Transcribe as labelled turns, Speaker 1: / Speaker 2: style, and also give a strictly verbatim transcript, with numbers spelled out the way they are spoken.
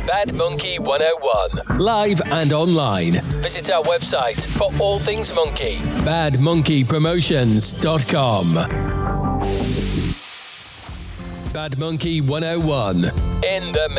Speaker 1: Bad Monkey one oh one. Live and online. Visit our website for all things monkey. bad monkey promotions dot com. Bad Monkey one oh one. In the